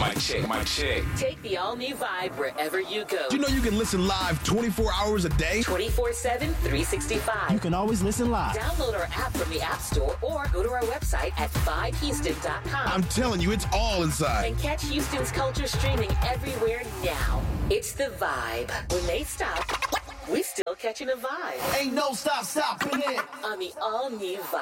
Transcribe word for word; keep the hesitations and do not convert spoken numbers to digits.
Mic check, mic check. Take the all-new Vibe wherever you go. Do you know you can listen live twenty-four hours a day? twenty-four seven, three sixty-five. You can always listen live. Download our app from the App Store or go to our website at vibe houston dot com. I'm telling you, it's all inside. And catch Houston's culture streaming everywhere now. It's the Vibe. When they stop, we still catching a vibe. Ain't no stop stopping it. On the all-new Vibe.